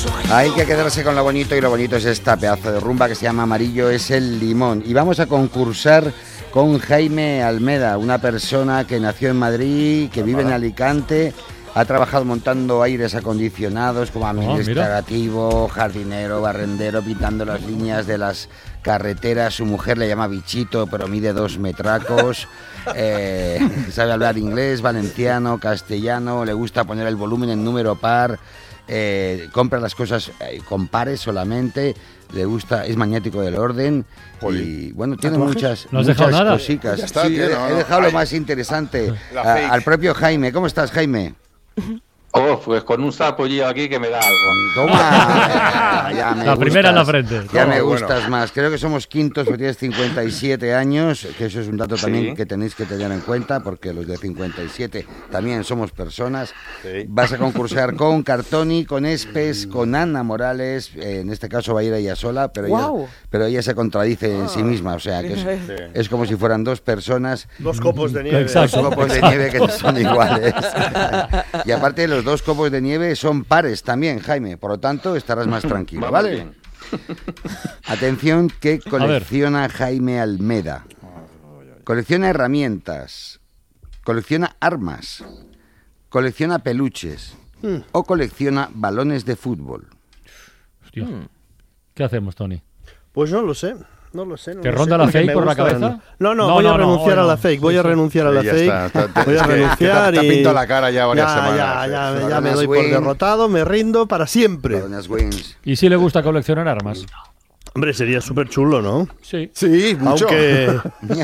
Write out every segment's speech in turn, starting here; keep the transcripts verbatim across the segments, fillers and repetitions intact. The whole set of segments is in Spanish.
Hay que quedarse con lo bonito y lo bonito es esta pedazo de rumba que se llama Amarillo es el limón. Y vamos a concursar con Jaime Almeda, una persona que nació en Madrid, que vive en Alicante, ha trabajado montando aires acondicionados como administrativo, jardinero, barrendero, pintando las líneas de las carreteras. Su mujer le llama Bichito, pero mide dos metracos. Eh, sabe hablar inglés, valenciano, castellano, le gusta poner el volumen en número par. Eh, compra las cosas eh, con pares solamente, le gusta, es maniático del orden. Poli. Y bueno, tiene muchas, ¿No has muchas dejado nada? cositas. Ya está, sí, tío, he, no, he no. dejado Ay. lo más interesante La a, fake. al propio Jaime. ¿Cómo estás, Jaime? Oh, pues con un sarpullido aquí que me da algo. Toma, ya me La primera en la gustas. frente. Ya Toma, me bueno. gustas más. Creo que somos quintos, porque tienes cincuenta y siete años, que eso es un dato Sí. también que tenéis que tener en cuenta, porque los de cincuenta y siete también somos personas. Sí. Vas a concursar con Cartoni, con Espes, con Ana Morales. eh, en este caso va a ir ella sola, pero, Guau. ella, pero ella se contradice en sí misma. O sea, que es, Sí. es como si fueran dos personas. Dos copos de nieve. Exacto. Dos copos de nieve que son iguales. Y aparte los dos copos de nieve son pares también, Jaime. Por lo tanto, estarás más tranquilo, Vamos ¿vale? bien. Atención, que colecciona Jaime Almeda. Colecciona herramientas, colecciona armas, colecciona peluches o colecciona balones de fútbol. Hostia. ¿Qué hacemos, Tony? Pues no lo sé. No lo sé. No ¿Te lo ronda sé, la porque fake me por la gustan. cabeza? No, no, No, voy no, a no, renunciar hoy a la no. fake. Voy Sí, a sí. renunciar a la Sí, ya fake. está. Está- Voy a es que- renunciar que te- te y... ha pintado la cara ya varias ya, semanas, Ya, sí. ya, ya me Balones doy por Win. derrotado, me rindo para siempre. Balones Wins. ¿Y si le gusta coleccionar armas? Hombre, sería súper chulo, ¿no? Sí. Sí, mucho. Aunque...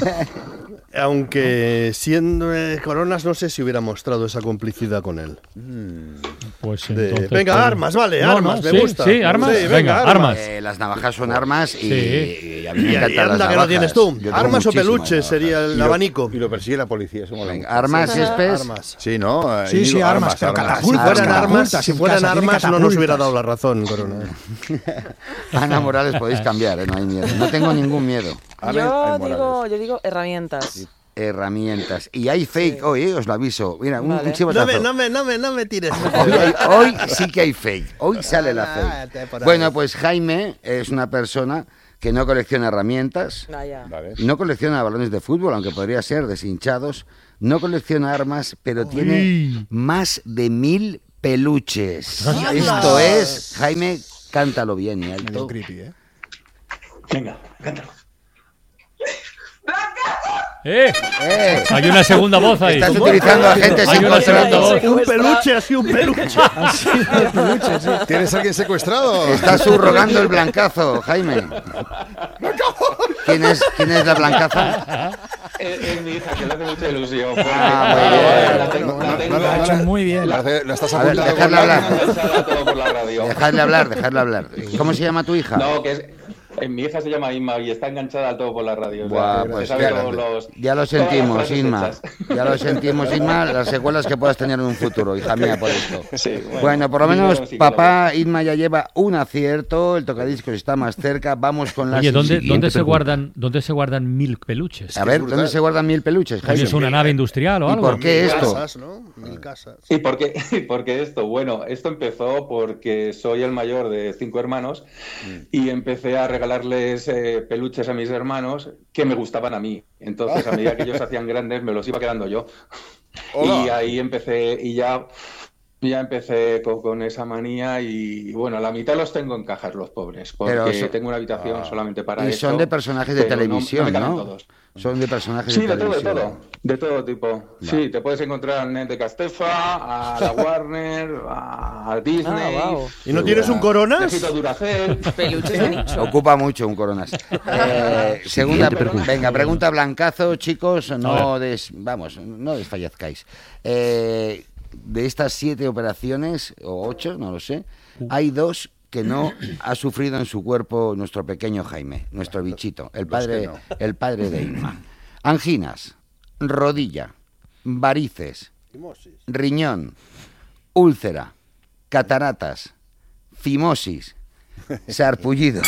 Aunque siendo eh, Coronas, no sé si hubiera mostrado esa complicidad con él. Pues De- entonces, venga, pues- armas, vale, No, armas, no, me sí, gusta. Sí, armas. Sí, venga, venga, armas. Eh, las navajas son armas y, Sí. y a mí me Y, y encantan las anda que navajas. lo tienes tú. Yo tengo Armas o muchísimas peluches navajas. sería Y el lo- abanico. Y lo persigue la policía. Eso mola Venga, mucho. armas y espes. Armas. Sí, ¿no? Sí, sí, Íñigo, armas, pero armas. Si catapultas, fueran Armas. armas, catapultas si en fueran casa, tiene armas no nos hubiera catapultas. dado la razón, Corona. Ana Morales, podéis cambiar, ¿eh? No hay miedo. No tengo ningún miedo. Ana- Yo Ana digo, Morales. yo digo herramientas. Herramientas. Y hay fake Sí. hoy, ¿eh? Os lo aviso. Mira, un, Vale. un chivatazo. No me, no me, no me, no me tires. Hoy, hay- hoy sí que hay fake. Hoy sale la Ah, te fake. por ahí. Bueno, pues Jaime es una persona que no colecciona herramientas, Vaya. Vale. no colecciona balones de fútbol, aunque podría ser deshinchados, no colecciona armas, pero tiene más de mil peluches. Esto es, Jaime, cántalo bien y Medio alto. creepy, ¿eh? Venga, cántalo. ¡Eh! ¡Eh! Hay una segunda voz ahí. Estás utilizando a gente Hay sin una segunda contrato. voz. Un peluche, así un peluche. ¿Tienes a alguien secuestrado? Está subrogando el blancazo, Jaime. ¿Quién es, ¿Quién es la blancaza? Es, es mi hija, que le hace mucha ilusión. porque- Ah, muy bien. La tengo, la tengo- Lo ha hecho muy bien. La, la estás A ver, apuntando dejadla con la- hablar. enganchada todo por la radio. Dejadle hablar, dejadle hablar. ¿Cómo se llama tu hija? No, que es... eh, Mi hija se llama Inma y está enganchada al todo por la radio. o sea, Buah, que pues se sabe ya, todos los- ya lo todas las sentimos, frases Inma. hechas. Ya lo sentimos, Inma, las secuelas que puedas tener en un futuro, hija mía, por esto. Sí, Bueno, por lo dinero menos sí que lo papá Inma ya lleva un acierto, el tocadiscos está más cerca, vamos con la Oye, ¿dónde, siguiente ¿dónde se pregunta. guardan, dónde se guardan mil peluches? A ver, ¿dónde se guardan mil peluches, Jaime? ¿Es una nave industrial o ¿Y algo? por qué Mil esto? casas, ¿no? Mil casas. ¿Y por qué, y por qué esto? Bueno, esto empezó porque soy el mayor de cinco hermanos y empecé a regalarles eh, peluches a mis hermanos que me gustaban a mí. Entonces, a medida que ellos se hacían grandes, me los iba quedando yo. Hola. Y ahí empecé, y ya, ya empecé con, con esa manía y, bueno, la mitad los tengo en cajas, los pobres, porque Pero eso- tengo una habitación solamente para Y eso. son de personajes de pero no- televisión, me caben ¿no? todos. Son de personajes Sí, de de todo, de televisión. todo. De todo tipo. Sí, te puedes encontrar al Net de Castefa, a la Warner, a Disney. Ah, wow. ¿Y no tienes un Coronas? Necesito Duracell. Peluches de nicho. Ocupa mucho un coronas. Eh, segunda pregunta. Venga, pregunta blancazo, chicos. No des, vamos, no desfallezcáis. Eh, de estas siete operaciones, o ocho, no lo sé, hay dos que no ha sufrido en su cuerpo nuestro pequeño Jaime, nuestro bichito, el padre, no. el padre de Inma. Anginas, rodilla, varices, riñón, úlcera, cataratas, fimosis, sarpullidos.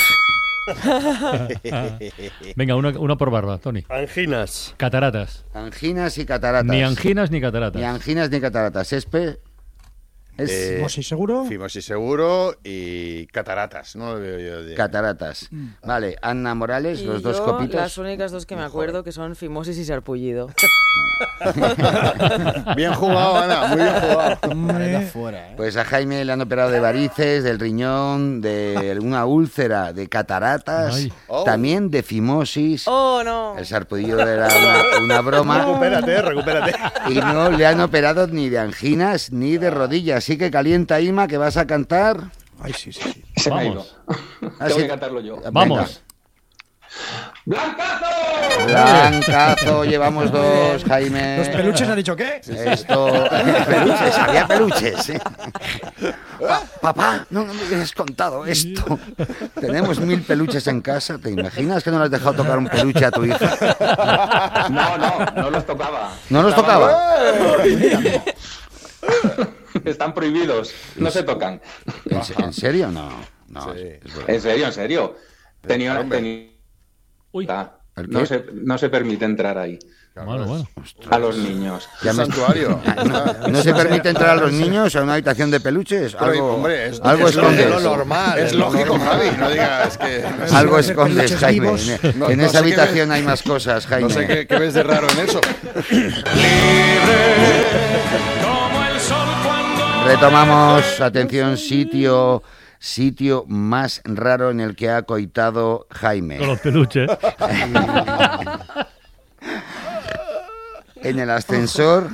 Venga, uno, uno por barba, Tony. Anginas. Cataratas. Anginas y cataratas. Ni anginas ni cataratas. Ni anginas ni cataratas. Espe, Es Eh, Fimosis seguro. Fimosis seguro y cataratas, ¿no? Lo veo yo de- cataratas. Vale, Ana Morales, Y los dos yo, copitos. las únicas dos que me acuerdo que son fimosis y sarpullido. Bien jugado, Ana, muy bien jugado. Hombre. fuera, ¿eh? Pues a Jaime le han operado de varices, del riñón, de una úlcera, de cataratas, Ay. Oh. también de fimosis. ¡Oh, no! El sarpullido era una, una broma. Recupérate, recupérate. Y no le han operado ni de anginas ni de rodillas. Así que calienta, Ima, que vas a cantar. Ay, sí, sí, sí. Se me ha ido. Vamos. Ah, Tengo sí. que cantarlo yo. Venga. Vamos. ¡Blancazo! Blancazo, llevamos dos, Jaime. ¿Los peluches han dicho qué? Esto. Peluches, había peluches. ¿eh? Pa- papá, no, no me hubieras contado esto. Tenemos mil peluches en casa. ¿Te imaginas que no le has dejado tocar un peluche a tu hija? No, no, no los tocaba. ¿No los Estaban- tocaba? Están prohibidos, no se tocan. ¿En, se- en serio? No. No. Sí. es verdad. En serio, en serio. Tenía, hombre. tenía- Uy. ¿El qué? no, se, no se permite entrar ahí Bueno, bueno. a los niños. Ya Un me- santuario. ¿No se permite entrar a los niños a una habitación de peluches? Pero, Algo, hombre, es- algo es lo- escondes. es lo normal. Es lógico, Javi. No digas que. Algo Peluches escondes, Jaime. vivos. En, No- en no esa sé qué habitación ves. hay más cosas, Jaime. No sé qué, qué ves de raro en eso. Retomamos, atención, sitio sitio más raro en el que ha coitado Jaime. Con los peluches. En el ascensor,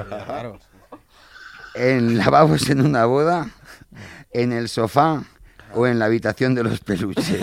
en lavabos en una boda, en el sofá o en la habitación de los peluches.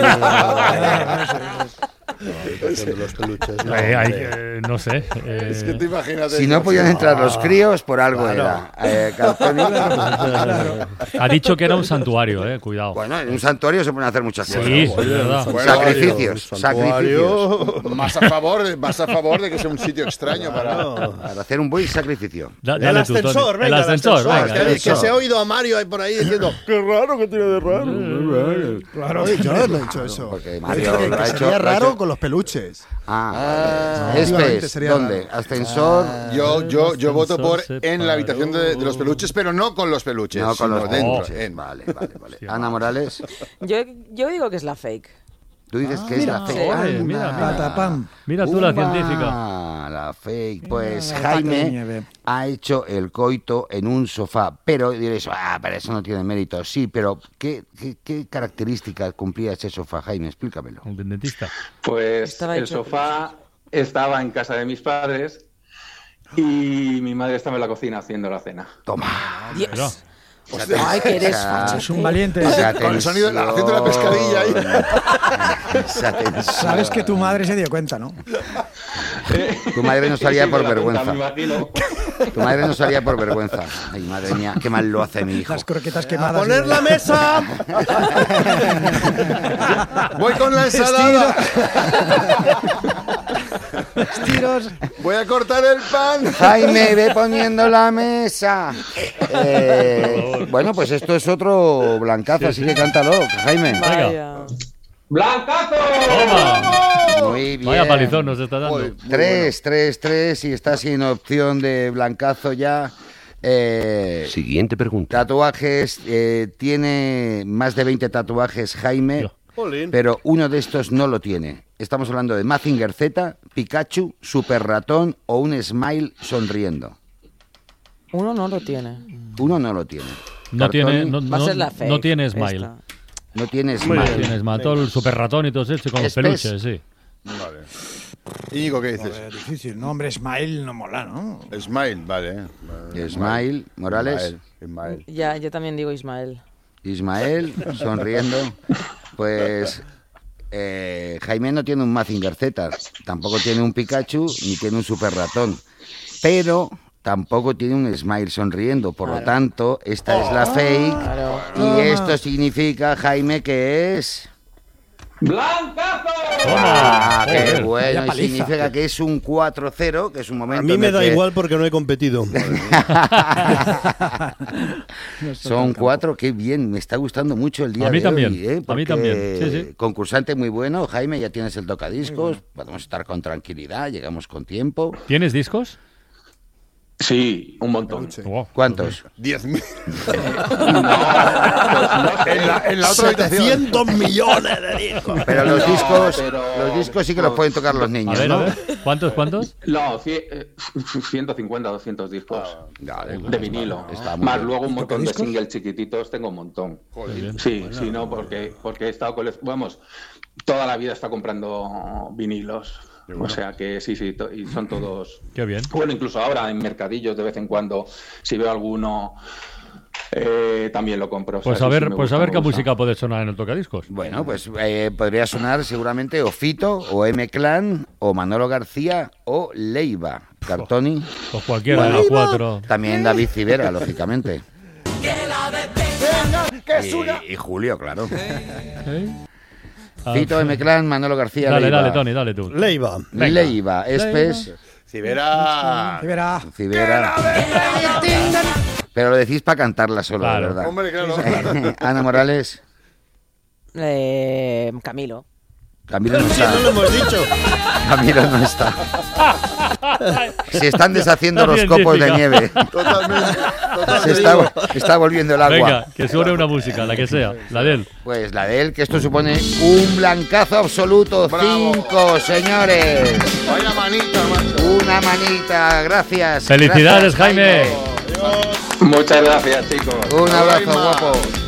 Los peluches. No, Eh, hay, hombre. eh, no sé. eh, Es que tú imagínate. Si no podían entrar los críos, por algo era. Eh, Calzoni. ha dicho que era un santuario, eh. Cuidado. Bueno, en un santuario se pueden hacer muchas cosas. Sí, es verdad. Bueno, Sacrificios, santuario. sacrificios. Más a favor, de- más a favor de que sea un sitio extraño para. Para hacer un buen sacrificio. Da- El dale tú, Tony. ascensor, venga, El ascensor, venga. que, dale. que se ha oído a Mario ahí por ahí diciendo qué raro que tiene de raro. Claro, Yo no he dicho eso. Porque He Mario dicho que, lo que ha hecho- sería lo ha raro hecho- con los peluches. Ah, Efectivamente, Espes, sería ¿dónde? raro. Ascensor. Yo, yo, yo voto por se en la habitación de, de los peluches, pero no con los peluches, No, con sino los dentro. peluches. en- Vale, vale, vale. Ana Morales, Yo, yo digo que es la fake. tú dices que es la fake. Oye, Anda. mira, mira. Patapam. Mira tú la Pumba, científica. La fake. Pues Mira, pack de Jaime nieve. ha hecho el coito en un sofá. Pero diréis, ah, pero eso no tiene mérito. Sí, pero ¿qué, qué, qué características cumplía ese sofá, Jaime? Explícamelo. Un dentista. Pues Estaba el hecho- sofá estaba en casa de mis padres y mi madre estaba en la cocina haciendo la cena. Toma. Dios. Ay, que eres facha. Es un valiente. Esa Con el sonido de la- haciendo la tensión. pescadilla ahí. Esa tensión. Sabes que tu madre se dio cuenta, ¿no? Tu madre no salía Sí, por me la cuenta, vergüenza. me imagino. Tu madre no salía por vergüenza. Ay, madre mía, qué mal lo hace mi hijo. Las croquetas ¡A quemadas. poner la mesa! Voy con la ensalada. Tiros. Voy a cortar el pan. Jaime, ve poniendo la mesa. Eh, bueno, pues esto es otro blancazo, así que cántalo, Jaime. Vaya. ¡Blancazo! ¡Toma! Muy bien. Vaya palizón nos está dando. Muy Tres, tres, tres y está sin opción de blancazo ya. Eh, Siguiente pregunta. tatuajes, eh, tiene más de veinte tatuajes Jaime, Yo. Jolín. pero uno de estos no lo tiene. Estamos hablando de Mazinger Z, Pikachu, Super Ratón o un Smile sonriendo. Uno no lo tiene. Uno no lo tiene. No tiene, Cartoni no, Va a no- ser la fake. no tiene smile. esta. no tiene No Smile. tiene smile. Todo el super ratón y todo eso con los Espes. peluches, sí. Vale. Íñigo, ¿qué dices? Joder, difícil. No, hombre, Smile no mola, ¿no? Smile, vale. Smile, Morales. Ismael. Ya, yo también digo Ismael. Ismael, sonriendo. Pues eh, Jaime no tiene un Mazinger Z, tampoco tiene un Pikachu, ni tiene un Super Ratón. Pero tampoco tiene un Smile sonriendo. Por lo Claro. tanto, esta es la fake. Claro. Y esto significa, Jaime, que es... ¡Blancazo! ¡Ah, qué Joder, bueno! vaya Y paliza. significa que es un cuatro cero, que es un momento A mí en me el da que igual porque no he competido. Son cuatro, qué bien, me está gustando mucho el día A mí de también, hoy, ¿eh? a mí Porque también, sí, sí. Concursante muy bueno, Jaime, ya tienes el tocadiscos, podemos estar con tranquilidad, llegamos con tiempo. ¿Tienes discos? Sí, un montón. Peluche. Oh, ¿Cuántos? diez mil. No, pues no sé. En la, en la otra habitación. setecientos millones de discos. Pero los No, discos, pero- los discos sí que los pueden tocar los A niños, ver, a ¿no? ver. ¿Cuántos, cuántos? No, cien- eh, ciento cincuenta, doscientos discos Vale, de vinilo. está muy Más bien. luego un montón de discos? singles chiquititos, tengo un montón. Joder. Sí, sí, no, porque, porque he estado con... Vamos, toda la vida he estado comprando vinilos. O sea que sí, sí, to- y son todos... Qué bien. Bueno, incluso ahora en mercadillos de vez en cuando, si veo alguno, eh, también lo compro. O sea, Pues a sí, sí, ver, me pues gusta, a ver me qué gusta. música puede sonar en el tocadiscos. Bueno, pues eh, podría sonar seguramente o Fito, o M-Clan, o Manolo García, o Leiva. Cartoni, Pues cualquiera de los cuatro. también David Civera, lógicamente. Venga, que es una... Y, y Julio, claro. ¿Eh? Ah, Fito, M-Clan, Manolo García, Dale, Leiva. dale, Tony, dale tú. Leiva. Venga. Leiva, Espes, Cibera. Y verá. Civera. Pero lo decís para cantarla solo, Claro. de verdad. Hombre, claro. Ana Morales, Eh, Camilo. Camilo no Si no lo está. hemos dicho. Camilo no está. Se están deshaciendo Está los copos de científica. nieve. Totalmente. Se Totalmente. está, está volviendo el agua. Venga, que suene una música, la que sea, la de él. Pues la de él, que esto supone un blancazo absoluto. Bravo. Cinco, señores. Vaya manita, macho. Una manita, gracias. Felicidades, Gracias, Jaime. Adiós. Muchas gracias, chicos. Un abrazo, Jaime. guapo.